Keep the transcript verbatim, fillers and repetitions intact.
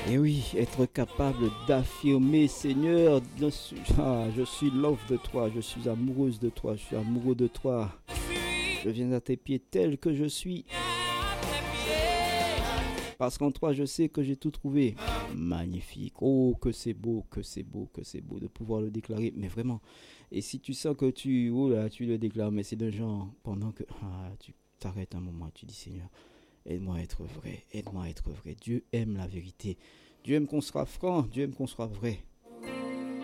Et oui, être capable d'affirmer, Seigneur, je suis, ah, je suis love de toi, je suis amoureuse de toi, je suis amoureux de toi. Je viens à tes pieds tel que je suis. Parce qu'en toi, je sais que j'ai tout trouvé. Magnifique. Oh, que c'est beau, que c'est beau, que c'est beau de pouvoir le déclarer. Mais vraiment. Et si tu sens que tu, oh là, tu le déclares, mais c'est d'un genre, pendant que ah, tu t'arrêtes un moment, tu dis Seigneur, aide-moi à être vrai, aide-moi à être vrai. Dieu aime la vérité. Dieu aime qu'on soit franc, Dieu aime qu'on soit vrai.